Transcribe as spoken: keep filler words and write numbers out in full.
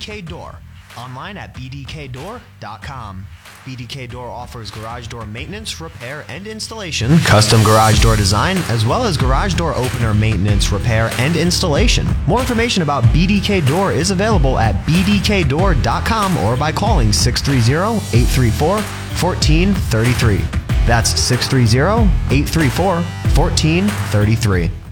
K Door, online at b d k door dot com. B D K Door offers garage door maintenance, repair, and installation, custom garage door design, as well as garage door opener maintenance, repair, and installation. More information about B D K Door is available at b d k door dot com or by calling six three zero, eight three four, one four three three. That's six three zero, eight three four, one four three three.